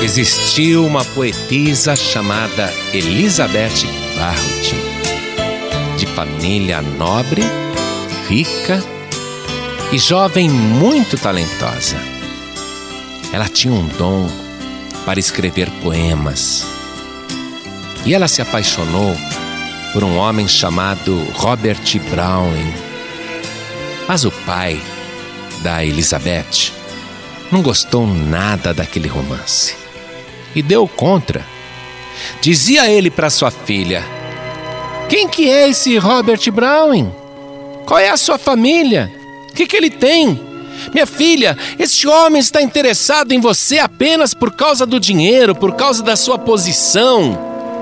existiu uma poetisa chamada Elizabeth Barrett, de família nobre, rica e jovem muito talentosa. Ela tinha um dom para escrever poemas e ela se apaixonou por um homem chamado Robert Browning. Mas o pai da Elizabeth não gostou nada daquele romance e deu contra. Dizia ele para sua filha: quem que é esse Robert Browning? Qual é a sua família? O que ele tem? Minha filha, esse homem está interessado em você apenas por causa do dinheiro, por causa da sua posição.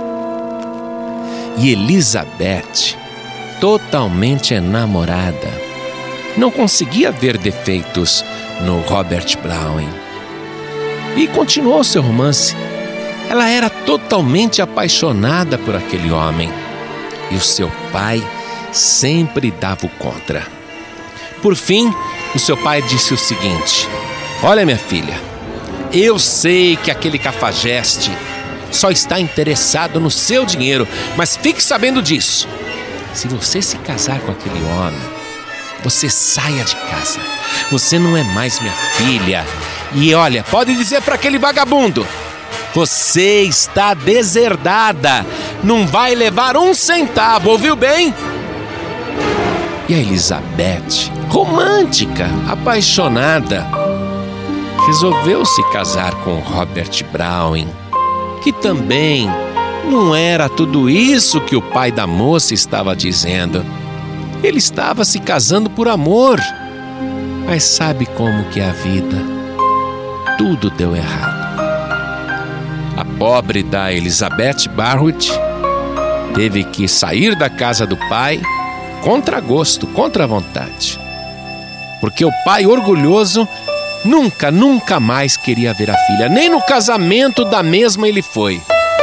E Elizabeth, totalmente enamorada, não conseguia ver defeitos no Robert Browning e continuou seu romance. Ela era totalmente apaixonada por aquele homem e o seu pai sempre dava o contra. Por fim, o seu pai disse o seguinte: olha, minha filha, eu sei que aquele cafajeste só está interessado no seu dinheiro, mas fique sabendo disso: se você se casar com aquele homem, você saia de casa. Você não é mais minha filha. E olha, pode dizer para aquele vagabundo: você está deserdada. Não vai levar um centavo, ouviu bem? E a Elizabeth, romântica, apaixonada, resolveu se casar com Robert Browning, que também não era tudo isso que o pai da moça estava dizendo. Ele estava se casando por amor. Mas sabe como que é a vida? Tudo deu errado. A pobre da Elizabeth Barrett teve que sair da casa do pai contra gosto, contra vontade. Porque o pai orgulhoso nunca mais queria ver a filha. Nem no casamento da mesma ele foi.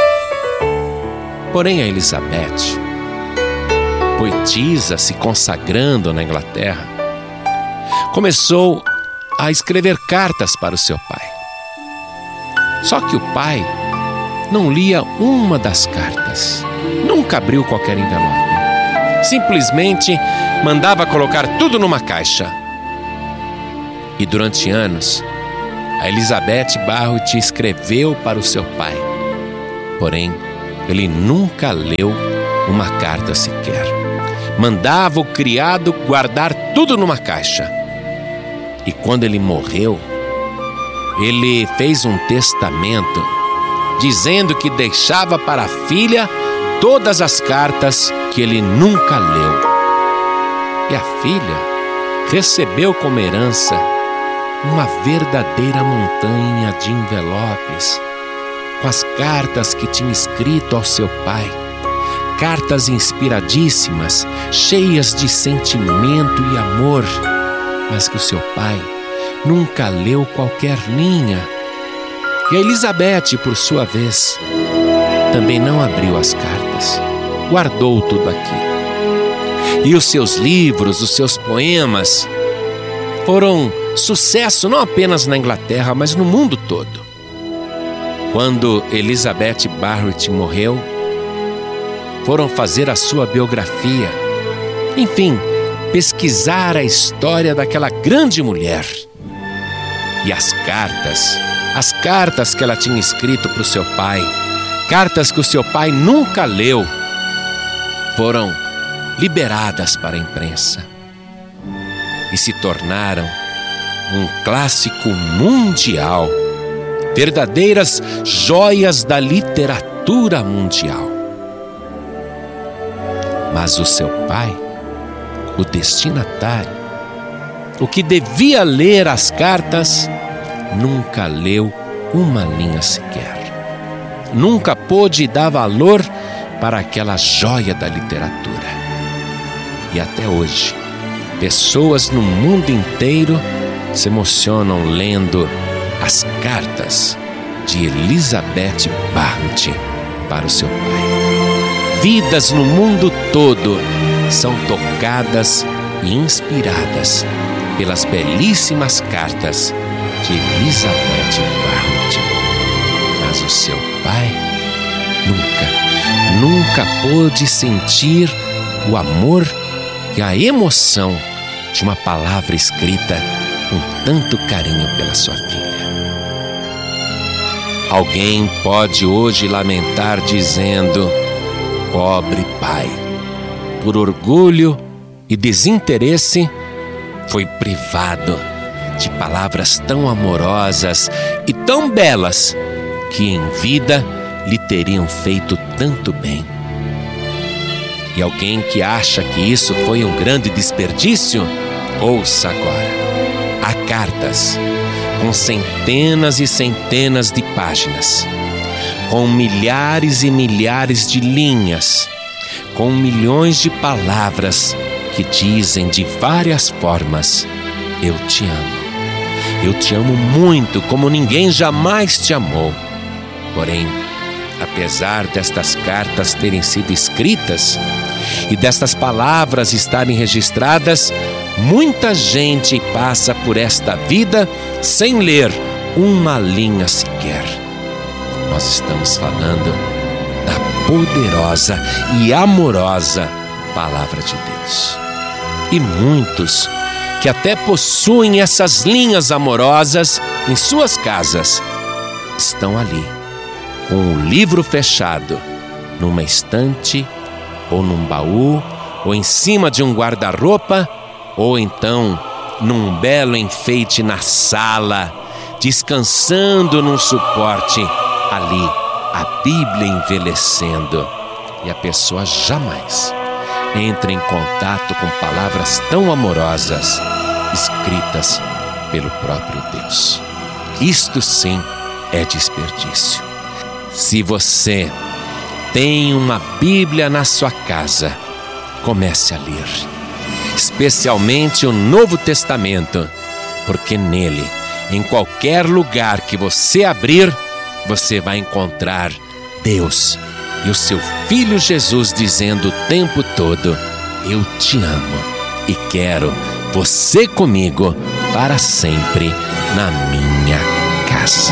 Porém a Elizabeth, poetisa se consagrando na Inglaterra, começou a escrever cartas para o seu pai. Só que o pai não lia uma das cartas, nunca abriu qualquer envelope. Simplesmente mandava colocar tudo numa caixa. E durante anos, a Elizabeth Barrett escreveu para o seu pai. Porém, ele nunca leu uma carta sequer. Mandava o criado guardar tudo numa caixa. E quando ele morreu, ele fez um testamento dizendo que deixava para a filha todas as cartas que ele nunca leu. E a filha recebeu como herança uma verdadeira montanha de envelopes com as cartas que tinha escrito ao seu pai. Cartas inspiradíssimas, cheias de sentimento e amor, mas que o seu pai nunca leu qualquer linha. E a Elizabeth, por sua vez, também não abriu as cartas, guardou tudo aquilo. E os seus livros, os seus poemas foram sucesso não apenas na Inglaterra, mas no mundo todo. Quando Elizabeth Barrett morreu, foram fazer a sua biografia. Enfim, pesquisar a história daquela grande mulher. E as cartas que ela tinha escrito para o seu pai, cartas que o seu pai nunca leu, foram liberadas para a imprensa e se tornaram um clássico mundial, verdadeiras joias da literatura mundial. Mas o seu pai, o destinatário, o que devia ler as cartas, nunca leu uma linha sequer. Nunca pôde dar valor para aquela joia da literatura. E até hoje, pessoas no mundo inteiro se emocionam lendo as cartas de Elizabeth Barrett para o seu pai. Vidas no mundo todo são tocadas e inspiradas pelas belíssimas cartas de Elizabeth Barrett. nunca pôde sentir o amor e a emoção de uma palavra escrita com tanto carinho pela sua filha. Alguém pode hoje lamentar dizendo: pobre pai, por orgulho e desinteresse, foi privado de palavras tão amorosas e tão belas que em vida lhe teriam feito tanto bem. E alguém que acha que isso foi um grande desperdício, ouça agora. Há cartas com centenas e centenas de páginas, com milhares e milhares de linhas, com milhões de palavras que dizem de várias formas: eu te amo. Eu te amo muito, como ninguém jamais te amou. Porém, apesar destas cartas terem sido escritas e destas palavras estarem registradas, muita gente passa por esta vida sem ler uma linha sequer. Nós estamos falando da poderosa e amorosa Palavra de Deus. E muitos que até possuem essas linhas amorosas em suas casas estão ali, com o livro fechado, numa estante, ou num baú, ou em cima de um guarda-roupa, ou então num belo enfeite na sala, descansando num suporte ali, a Bíblia envelhecendo. E a pessoa jamais entra em contato com palavras tão amorosas, escritas pelo próprio Deus. Isto sim é desperdício. Se você tem uma Bíblia na sua casa, comece a ler, especialmente o Novo Testamento, porque nele, em qualquer lugar que você abrir, você vai encontrar Deus e o seu Filho Jesus dizendo o tempo todo: eu te amo e quero você comigo para sempre na minha casa.